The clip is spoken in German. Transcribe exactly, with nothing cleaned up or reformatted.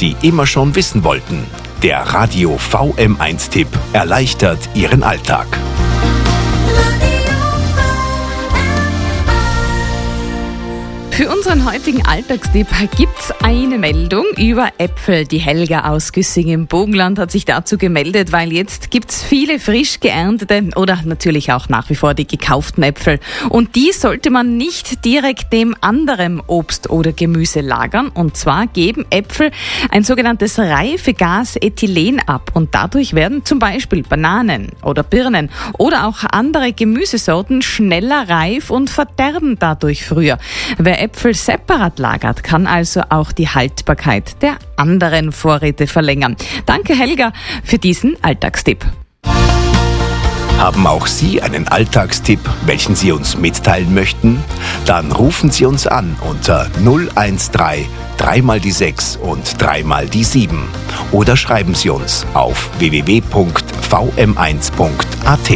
Sie immer schon wissen wollten. Der Radio V M eins Tipp erleichtert Ihren Alltag. Für unseren heutigen Alltagstipp gibt's eine Meldung über Äpfel. Die Helga aus Güssing im Burgenland hat sich dazu gemeldet, weil jetzt gibt's viele frisch geerntete oder natürlich auch nach wie vor die gekauften Äpfel. Und die sollte man nicht direkt neben anderem Obst oder Gemüse lagern. Und zwar geben Äpfel ein sogenanntes Reifegas Ethylen ab. Und dadurch werden zum Beispiel Bananen oder Birnen oder auch andere Gemüsesorten schneller reif und verderben dadurch früher. Wer Äpfel separat lagert, kann also auch die Haltbarkeit der anderen Vorräte verlängern. Danke Helga für diesen Alltagstipp. Haben auch Sie einen Alltagstipp, welchen Sie uns mitteilen möchten? Dann rufen Sie uns an unter null eins drei, drei mal die sechs und drei mal die sieben. Oder schreiben Sie uns auf w w w punkt v m eins punkt a t.